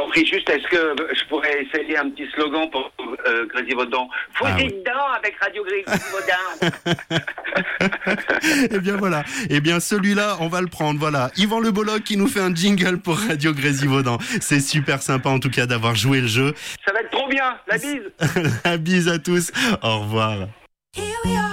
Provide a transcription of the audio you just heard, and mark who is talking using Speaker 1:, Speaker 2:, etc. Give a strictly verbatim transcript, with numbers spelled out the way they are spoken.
Speaker 1: prie, juste, est-ce que je pourrais essayer un petit slogan pour euh, Grésivaudan? Foutez
Speaker 2: Ah oui.
Speaker 1: dedans avec Radio Grésivaudan.
Speaker 2: Eh bien voilà, eh bien celui-là, on va le prendre, voilà. Yvan Le Bolloc qui nous fait un jingle pour Radio Grésivaudan. C'est super sympa en tout cas d'avoir joué le jeu.
Speaker 1: Ça va être trop bien, la bise.
Speaker 2: La bise à tous, au revoir.
Speaker 3: Here we